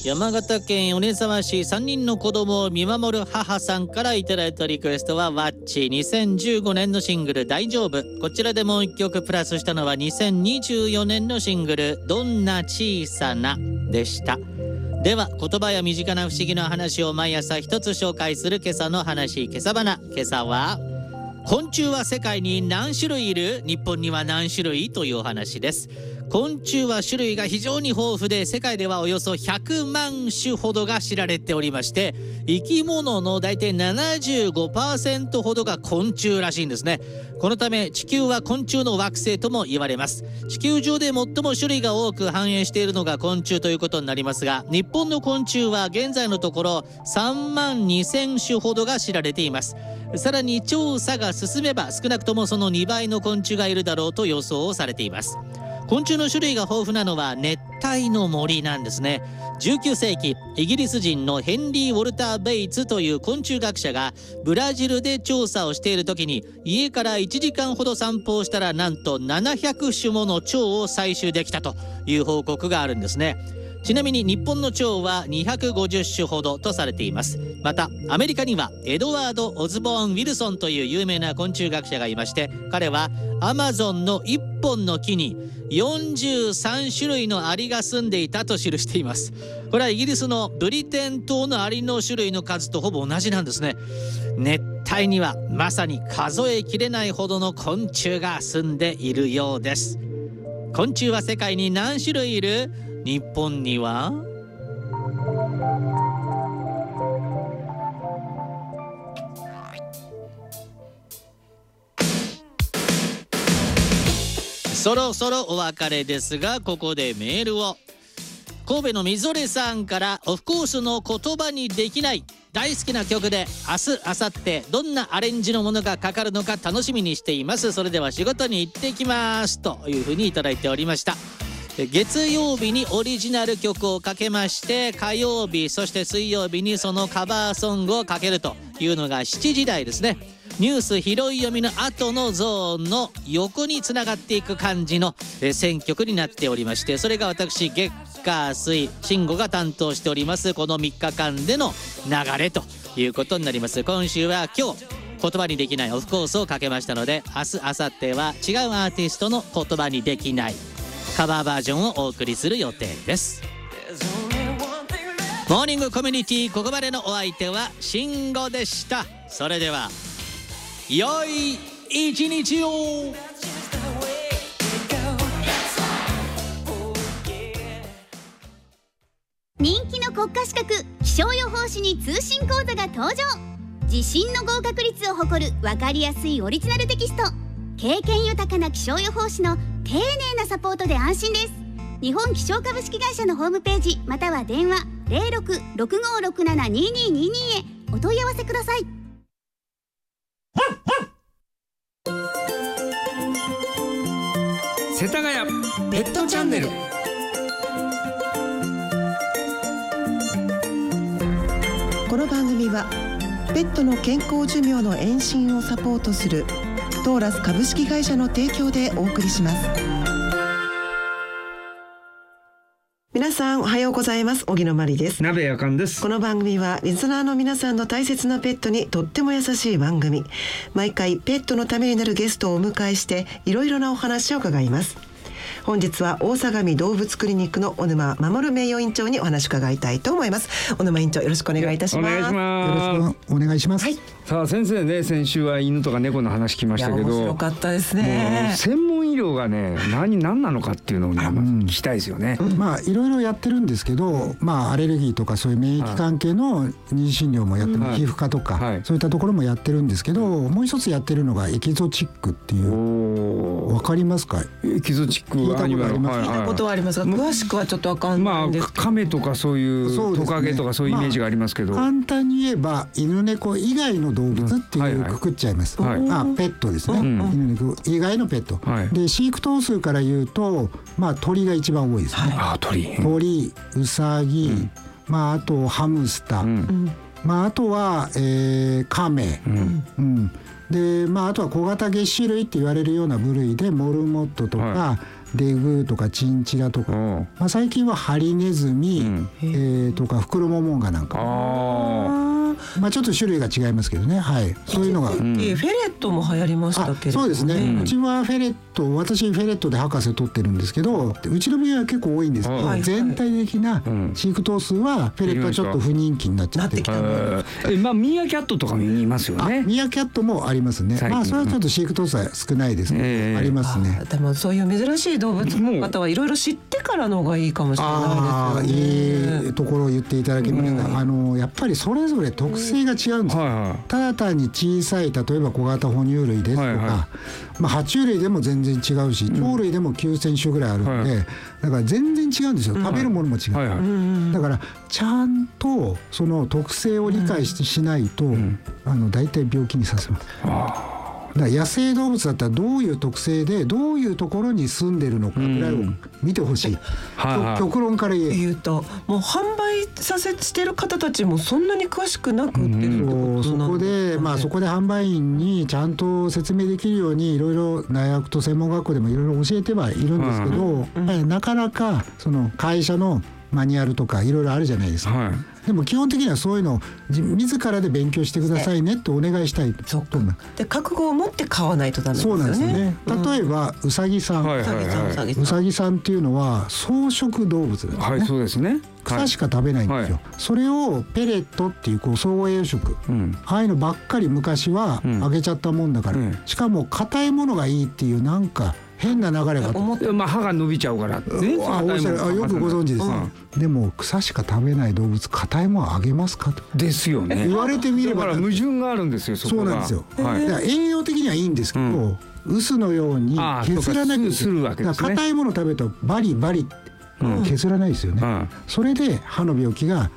山形県米沢市3人の子供を見守る母さんからいただいたリクエストはワッチ2015年のシングル大丈夫。こちらでもう1曲プラスしたのは2024年のシングルどんな小さなでした。では言葉や身近な不思議な話を毎朝一つ紹介する今朝の話、今朝花。今朝は昆虫は世界に何種類いる？日本には何種類？というお話です。昆虫は種類が非常に豊富で、世界ではおよそ100万種ほどが知られておりまして、生き物の大体 75% ほどが昆虫らしいんですね。このため地球は昆虫の惑星とも言われます。地球上で最も種類が多く繁栄しているのが昆虫ということになりますが、日本の昆虫は現在のところ3万2000種ほどが知られています。さらに調査が進めば少なくともその2倍の昆虫がいるだろうと予想をされています。昆虫の種類が豊富なのは熱帯の森なんですね。19世紀イギリス人のヘンリー・ウォルター・ベイツという昆虫学者がブラジルで調査をしている時に、家から1時間ほど散歩をしたらなんと700種もの蝶を採集できたという報告があるんですね。ちなみに日本の蝶は250種ほどとされています。またアメリカにはエドワード・オズボーン・ウィルソンという有名な昆虫学者がいまして、彼はアマゾンの1本の木に43種類のアリが住んでいたと記しています。これはイギリスのブリテン島のアリの種類の数とほぼ同じなんですね。熱帯にはまさに数えきれないほどの昆虫が住んでいるようです。昆虫は世界に何種類いる？日本にはそろそろお別れですが、ここでメールを。神戸のみぞれさんから、オフコースの言葉にできない大好きな曲で明日明後日どんなアレンジのものがかかるのか楽しみにしています。それでは仕事に行ってきますというふうにいただいておりました。月曜日にオリジナル曲をかけまして、火曜日そして水曜日にそのカバーソングをかけるというのが7時台ですね。ニュース拾い読みの後のゾーンの横につながっていく感じの選曲になっておりまして、それが私月火水慎吾が担当しておりますこの3日間での流れということになります。今週は今日言葉にできないオフコースをかけましたので、明日明後日は違うアーティストの言葉にできないカバーバージョンをお送りする予定です。モーニングコミュニティ、ここまでのお相手は慎吾でした。それでは良い一日を。 人気の国家資格気象予報士に通信講座が登場。自信の合格率を誇る分かりやすいオリジナルテキスト。経験豊かな気象予報士の丁寧なサポートで安心です。日本気象株式会社のホームページまたは電話 0665672222 へお問い合わせください。 世田谷ペットチャンネル。 この番組はペットの健康寿命の延伸をサポートするトーラス株式会社の提供でお送りします。皆さんおはようございます。荻野真理です。 鍋やかんです。 この番組はリスナーの皆さんの大切なペットにとっても優しい番組。毎回ペットのためになるゲストをお迎えしていろいろなお話を伺います。本日は大相模動物クリニックの小沼守名誉院長にお話を伺いたいと思います。小沼院長、よろしくお願いいたします。 お願いします。 よろしくお願いします。 はい、 さあ先生ね、先週は犬とか猫の話来ましたけど、 面白かったですもうね。 専門医療がね何なのかっていうのをね、聞きたいですよね。 まあいろいろやってるんですけど、まあアレルギーとかそういう免疫関係の二次診療もやってる、皮膚科とか、そういったところもやってるんですけど、もう一つやってるのがエキゾチックっていう、わかりますか？ エキゾチック聞いたことあります。 聞いたことはありますが、詳しくはちょっとわかんないんですけど、 亀とかそういうトカゲとかそういうイメージがありますけど、 簡単に言えば犬猫以外の動物っていうくくっちゃいます。ペットですね、犬猫以外のペット、で飼育頭数から言うと、鳥が一番多いですね。鳥、ウサギ、あとハムスター、あとは、カメ、であとは小型げっ歯類って言われるような部類でモルモットとか、 デグーとかチンチラとか、まあ、最近はハリネズミ、とかフクロモモンガなんか、まあ、ちょっと種類が違いますけどね、はい、そういうのが、 フェレットも流行りましたけれども、 そうですね、うちはフェレット、私フェレットで博士取ってるんですけど、うちの病院は結構多いんですけど、全体的な飼育頭数はフェレットはちょっと不人気になっちゃってる。 まあミーアキャットとかもいますよね。 ミーアキャットもありますね。まあそれはちょっと飼育頭数は少ないですけど、ありますね。 でもそういう珍しい動物の方はいろいろ知ってからの方がいいかもしれないですよね。 いいところを言っていただきました。やっぱりそれぞれ特性が違うんですよ。ただ単に小さい、例えば小型哺乳類ですとか、まあ爬虫類でも全然違うし、鳥類でも9000種ぐらいあるので、だから全然違うんですよ。食べるものも違う。だからちゃんとその特性を理解しないと、大体病気にさせます。だから野生動物だったらどういう特性でどういうところに住んでるのかぐらいを見てほしい。極論から言うと、もう販売してる方たちもそんなに詳しくなく売ってるってことなので、 まあそこで販売員にちゃんと説明できるようにいろいろ大学と専門学校でもいろいろ教えてはいるんですけど、なかなかその会社のマニュアルとかいろいろあるじゃないですか。でも基本的にはそういうのを自らで勉強してくださいねってお願いしたいと思います。 で覚悟を持って買わないとダメですよね。 そうなんですね。例えばウサギさん、ウサギさんっていうのは草食動物ですね。 はい、そうですね。 草しか食べないんですよ。それをペレットっていう総合栄養食、ああいうのばっかり昔はあげちゃったもんだから、しかも硬いものがいいっていうなんか変な流れが、 まあ歯が伸びちゃうからってね。 よくご存知です。でも草しか食べない動物硬いものあげますかと。 ですよね。 言われてみればだから矛盾があるんですよ。 そうなんですよ。栄養的にはいいんですけど、臼のように削らなきゃするわけですね。硬いもの食べるとバリバリ削らないですよね。それで歯の病気が